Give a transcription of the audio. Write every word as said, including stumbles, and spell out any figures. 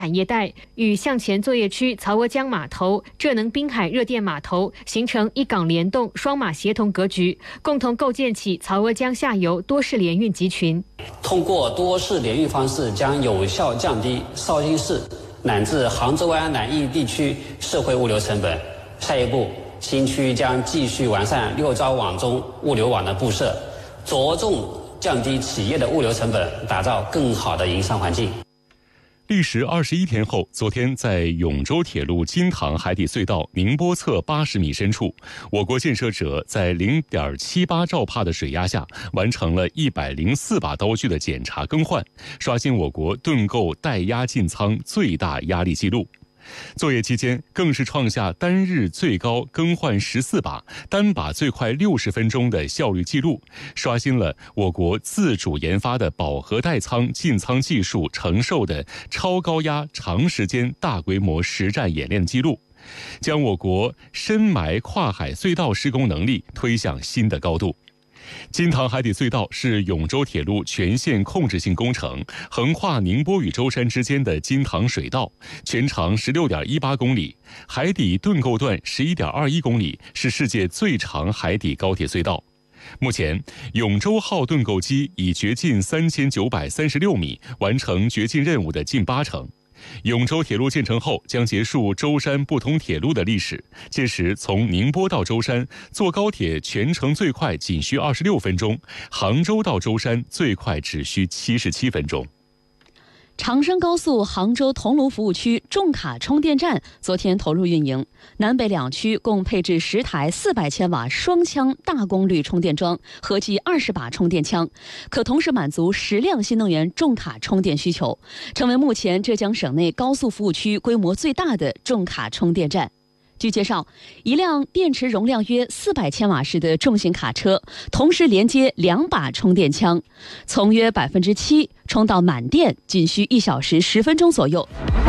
产业带与向前作业区曹娥江码头、浙能滨海热电码头形成一港联动、双码协同格局，共同构建起曹娥江下游多式联运集群。 通过多式联运方式，将有效降低绍兴市乃至杭州湾南驿地区社会物流成本。下一步，新区将继续完善六招网中物流网的布设，着重降低企业的物流成本，打造更好的营商环境。 历时二十一天后，昨天在永州铁路金塘海底隧道宁波侧八十米深处，我国建设者在 零点七八兆帕的水压下，完成了一百零四把刀具的检查更换，刷新我国盾构带压进舱最大压力记录。作业期间更是创下单日最高更换十四把、单把最快六十分钟的效率记录，刷新了我国自主研发的饱和带舱进舱技术承受的超高压长时间大规模实战演练记录，将我国深埋跨海隧道施工能力推向新的高度。金塘海底隧道是永州铁路全线控制性工程，横跨宁波与舟山之间的金塘水道，全长 十六点一八公里，海底盾构段 十一点二一公里，是世界最长海底高铁隧道。目前，永州号盾构机已掘进三千九百三十六米，完成掘进任务的近八成。永州铁路建成后，将结束舟山不通铁路的历史。届时，从宁波到舟山，坐高铁全程最快仅需二十六分钟；杭州到舟山最快只需七十七分钟。 长深高速杭州桐庐服务区重卡充电站昨天投入运营，南北两区共配置十台四百千瓦双枪大功率充电桩，合计二十把充电枪，可同时满足十辆新能源重卡充电需求，成为目前浙江省内高速服务区规模最大的重卡充电站。据介绍，一辆电池容量约四百千瓦时的重型卡车，同时连接两把充电枪，从约百分之七充到满电，仅需一小时十分钟左右。